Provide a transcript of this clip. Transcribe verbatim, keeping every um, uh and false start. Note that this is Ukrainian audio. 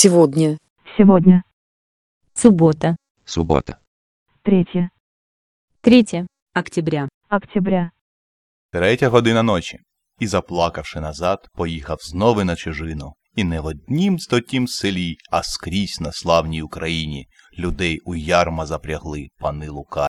Сегодня. Сегодня. Суббота. Субота. Третье. третє октября. Октября. Третя година ночі. І, заплакавши назад, поїхав знову на чужину. І не в однім стотім селі, а скрізь на славній Україні людей у ярма запрягли пани лукаві.